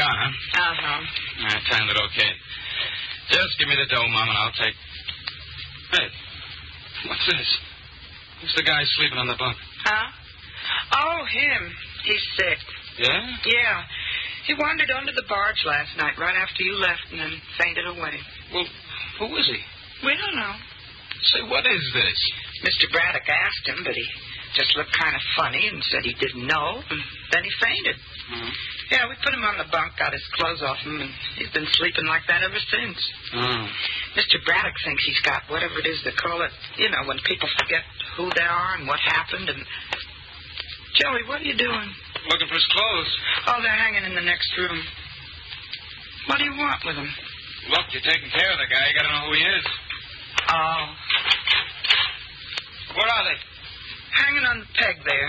gone, huh? Uh-huh. I timed it okay. Just give me the dough, Mom, and I'll take... Hey, what's this? Who's the guy sleeping on the bunk? Huh? Oh, him. He's sick. Yeah? Yeah. He wandered onto the barge last night right after you left and then fainted away. Well, who is he? We don't know. Say, what is this? Mr. Braddock asked him, but he just looked kind of funny and said he didn't know, and then he fainted. Mm-hmm. Yeah, we put him on the bunk, got his clothes off him, and he's been sleeping like that ever since. Oh. Mr. Braddock thinks he's got whatever it is they call it, you know, when people forget who they are and what happened, and... Joey, what are you doing? Looking for his clothes. Oh, they're hanging in the next room. What do you want with them? Look, you're taking care of the guy. You gotta know who he is. Oh. Where are they? Hanging on the peg there.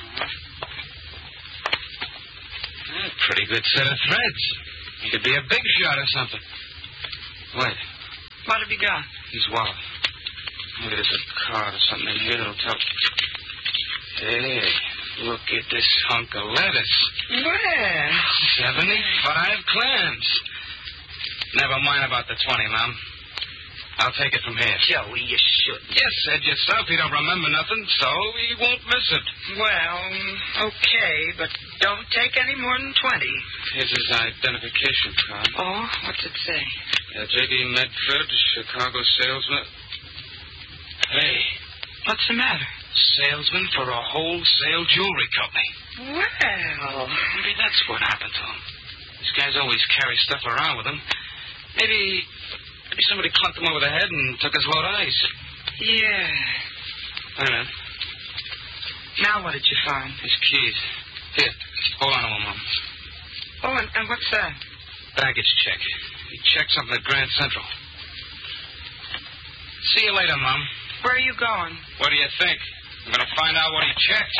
Pretty good set of threads. He could be a big shot or something. Wait. What have you got? His wallet. Maybe there's a card or something in here that'll tell... Hey, look at this hunk of lettuce. Well... 75 clams. Never mind about the 20, Mom. I'll take it from here. Joey, you shouldn't. You said yourself you don't remember nothing, so he won't miss it. Well, okay, but don't take any more than 20. Here's his identification card. Oh, what's it say? J.D. Medford, Chicago salesman. Hey. What's the matter? Salesman for a wholesale jewelry company. Well... Maybe that's what happened to him. These guys always carry stuff around with them. Maybe somebody clunked him over the head and took his load of ice. Yeah. Wait a minute. Now what did you find? His keys. Here, hold on to them, Mom. Oh, and what's that? Baggage check. He checked something at Grand Central. See you later, Mom. Where are you going? What do you think? I'm going to find out what he checked.